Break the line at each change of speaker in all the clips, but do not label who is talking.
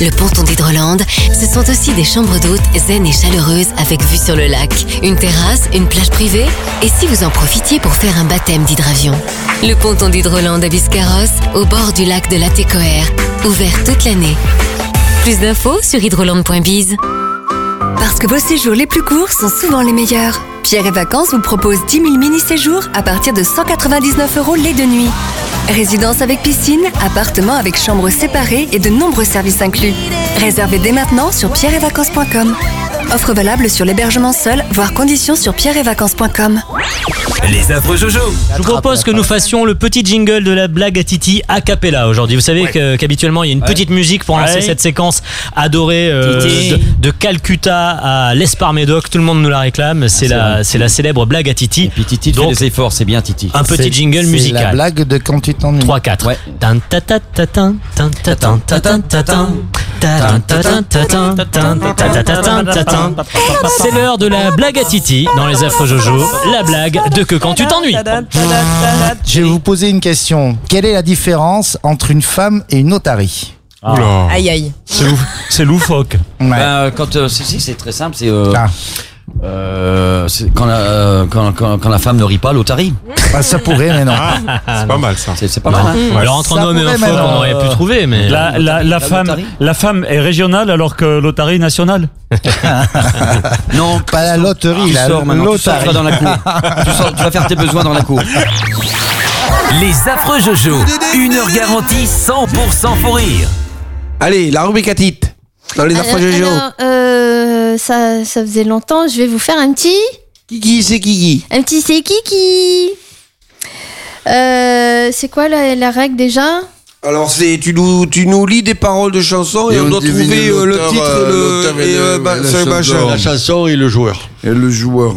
Le ponton d'Hydroland, ce sont aussi des chambres d'hôtes zen et chaleureuses avec vue sur le lac, une terrasse, une plage privée, et si vous en profitiez pour faire un baptême d'hydravion. Le ponton d'Hydroland à Biscarrosse, au bord du lac de la Técoère, ouvert toute l'année. Plus d'infos sur hydroland.biz.
Parce que vos séjours les plus courts sont souvent les meilleurs. Pierre et Vacances vous propose 10 000 mini-séjours à partir de 199 € les 2 nuits. Résidence avec piscine, appartement avec chambre séparée et de nombreux services inclus. Réservez dès maintenant sur pierreetvacances.com. Offre valable sur l'hébergement seul, voire conditions sur pierreetvacances.com.
Les affreux Jojo.
Je vous propose que nous fassions le petit jingle de la blague à Titi a cappella aujourd'hui. Vous savez qu'habituellement il y a une petite musique pour lancer cette séquence adorée de Calcutta à l'Esparmédoc. Tout le monde nous la réclame. C'est la célèbre blague à Titi.
Et puis Titi fait des efforts, c'est bien Titi.
Un petit jingle musical.
C'est la blague de quand tu t'ennuies.
3-4.
Ouais.
C'est l'heure de la blague à Titi dans les affreux Jojo. La blague de que quand tu t'ennuies.
Je vais vous poser une question. Quelle est la différence entre une femme et une otarie?
Aïe aïe.
C'est loufoque.
Ouais.
C'est très simple, c'est quand la femme ne rit pas, l'otarie.
Ça pourrait, mais non.
C'est pas mal ça.
C'est pas mal. Hein.
Alors entre
Ça
un homme et un
pourrait,
phoque,
mais
on
non.
aurait pu trouver, mais
La femme est régionale alors que l'otarie nationale.
Non,
Pas la loterie,
tu
la
sors maintenant, tu sors, tu vas dans la cour. Tu vas faire tes besoins dans la cour.
Les affreux Jojo. 1 heure garantie 100% pour rire.
Allez, la rubrique à titre. Dans les affreux Jojo.
Ça faisait longtemps, je vais vous faire un petit...
Kiki, c'est Kiki.
Un petit c'est Kiki. C'est quoi la règle déjà?
Alors, tu nous lis des paroles de chansons et on doit trouver le titre et
La chanson et le joueur.
Et le joueur.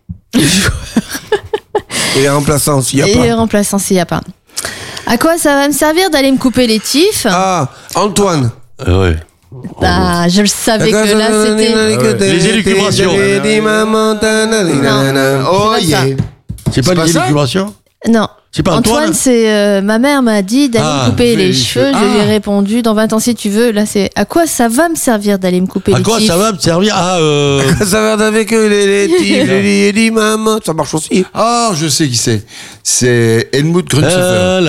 Et les remplaçants s'il n'y a
Et
pas.
les remplaçants s'il n'y a pas. À quoi ça va me servir d'aller me couper les tifs?
Ah, Antoine.
Ouais.
Ah, je le savais que là c'était...
Les élucubrations.
Oh yeah.
C'est pas les élucubrations?
Non.
C'est pas Antoine,
c'est ma mère m'a dit d'aller me couper les cheveux. Je lui ai répondu dans 20 ans si tu veux. Là, c'est à quoi ça va me servir d'aller me couper les tifs?
À quoi ça va me servir?
Ça va avec les tifs, les maman, ça marche aussi.
Ah, je sais qui c'est. C'est Helmut Grunschiffer.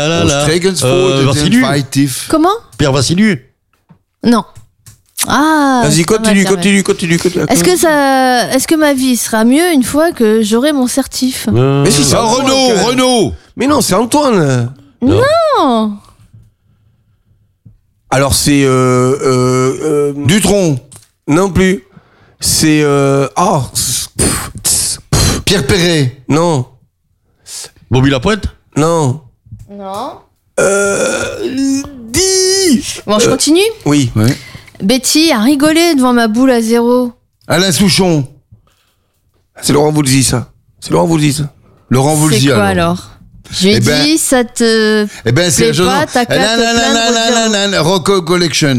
Comment?
Pierre Vassiliou.
Non. Ah.
Vas-y, continue.
Est-ce que ma vie sera mieux une fois que j'aurai mon certif?
Mais si, c'est
Renaud.
Mais non, c'est Antoine.
Non.
Alors c'est
Dutronc.
non plus. C'est
Pierre Perret.
non.
Bobby Lapointe.
Non.
Dis.
Bon, je continue.
Oui.
Ouais.
Betty a rigolé devant ma boule à zéro.
Alain Souchon.
C'est Laurent Voulzy ça.
Laurent Voulzy.
C'est quoi alors? Je lui ai dit, ça te
c'est
plaît pas, t'as qu'à te plaindre.
Rock Collection.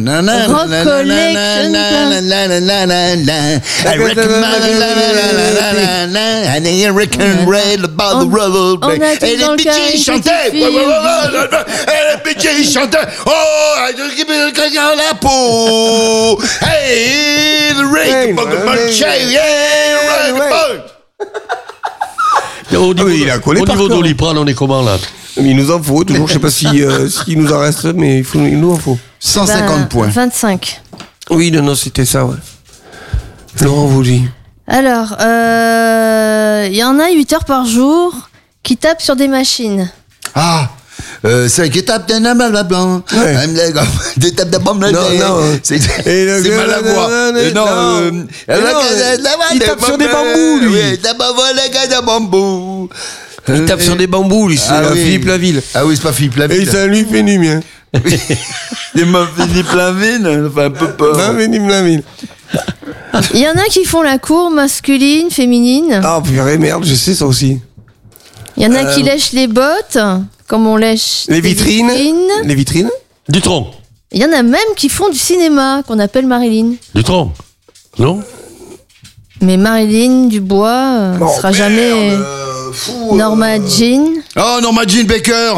La peau. Hey, the Rick.
Au niveau,
il a collé
au
par
niveau
cœur.
d'Oliprane, on est comment là?
Mais il nous en faut toujours. Je sais pas s'il nous en reste, mais il nous en faut.
150 points.
25.
Oui, non, c'était ça, ouais. Laurent Voulzy.
Alors, il y en a 8 heures par jour qui tapent sur des machines.
Ah. 5 étapes d'un homme à blanc. Des étapes d'un bombe.
Non.
C'est mal à voir.
Il tape sur des bambous, lui. Il tape sur des bambous, lui. C'est Philippe Laville.
Ah oui, c'est pas Philippe Laville.
Et ça lui fait du bien.
Il m'a Philippe Laville. Ça fait un peu peur.
Non, Philippe Laville.
Il y en a qui font la cour masculine, féminine.
Ah, purée, merde, je sais ça aussi.
Il y en a qui lèchent les bottes, comme on lèche
Les vitrines. Les vitrines.
Dutronc.
Il y en a même qui font du cinéma, qu'on appelle Marilyn.
Dutronc. Non?
Mais Marilyn Dubois sera jamais Norma Jean.
Oh, Norma Jean Baker.